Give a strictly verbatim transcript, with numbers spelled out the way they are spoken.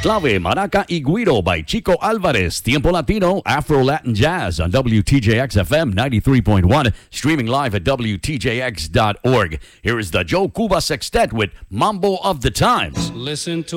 Clave, Maraca y Guido by Chico Alvarez. Tiempo Latino, Afro-Latin Jazz on W T J X F M ninety-three point one. Streaming live at W T J X dot org. Here is the Joe Cuba Sextet with Mambo of the Times. Listen to